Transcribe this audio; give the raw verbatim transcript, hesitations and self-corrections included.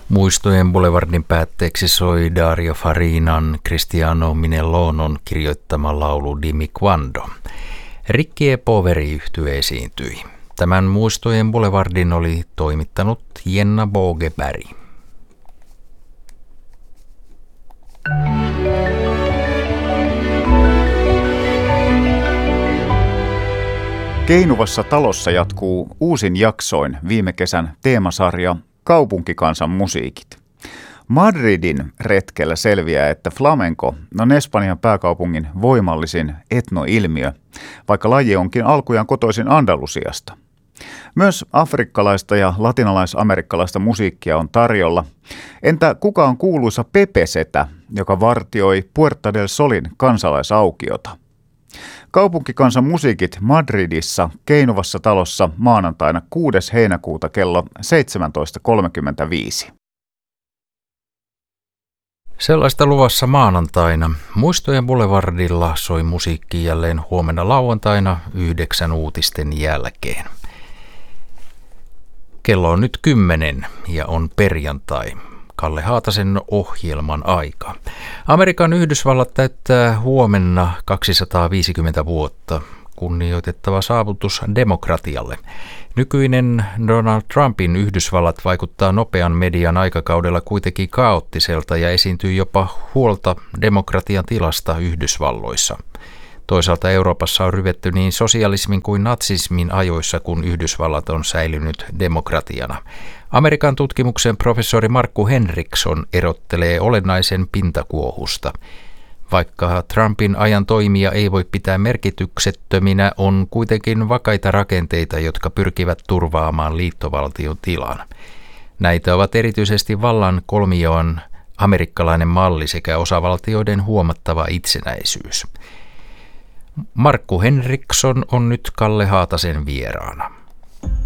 Muistojen Boulevardin päätteeksi soi Dario Farinan Cristiano Minelonon kirjoittama laulu Dimmi Quando. Ricky e Poveri yhtye esiintyi. Tämän Muistojen Boulevardin oli toimittanut Jenna Bogeberg. Keinuvassa talossa jatkuu uusin jaksoin viime kesän teemasarja Kaupunkikansan musiikit. Madridin retkellä selviää, että flamenco on Espanjan pääkaupungin voimallisin etnoilmiö, vaikka laji onkin alkujaan kotoisin Andalusiasta. Myös afrikkalaista ja latinalaisamerikkalaista musiikkia on tarjolla. Entä kuka on kuuluisa Pepesetä, joka vartioi Puerta del Solin kansalaisaukiota? Kaupunkikansan musiikit Madridissa Keinuvassa talossa maanantaina kuudes heinäkuuta kello seitsemäntoista kolmekymmentäviisi. Sellaista luvassa maanantaina. Muistojen Boulevardilla soi musiikki jälleen huomenna lauantaina yhdeksän uutisten jälkeen. Kello on nyt kymmenen ja on perjantai. Kalle Haatasen ohjelman aika. Amerikan Yhdysvallat täyttää huomenna kaksisataaviisikymmentä vuotta. Kunnioitettava saavutus demokratialle. Nykyinen Donald Trumpin Yhdysvallat vaikuttaa nopean median aikakaudella kuitenkin kaoottiselta ja esiintyy jopa huolta demokratian tilasta Yhdysvalloissa. Toisaalta Euroopassa on ryvetty niin sosialismin kuin natsismin ajoissa, kun Yhdysvallat on säilynyt demokratiana. Amerikan tutkimuksen professori Markku Henriksson erottelee olennaisen pintakuohusta. Vaikka Trumpin ajan toimia ei voi pitää merkityksettöminä, on kuitenkin vakaita rakenteita, jotka pyrkivät turvaamaan liittovaltion tilan. Näitä ovat erityisesti vallan kolmioon amerikkalainen malli sekä osavaltioiden huomattava itsenäisyys. Markku Henriksson on nyt Kalle Haatasen vieraana.